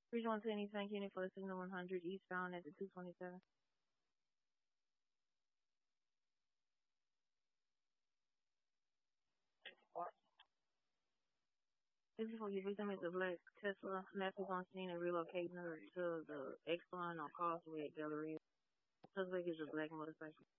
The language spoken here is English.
3110 East Van Kennedy for the signal 100 eastbound at the 227. This is for your victim is a black Tesla. Master's on scene and relocating her to the Exxon on Causeway at Galleria. Suspect is a black motorcycle.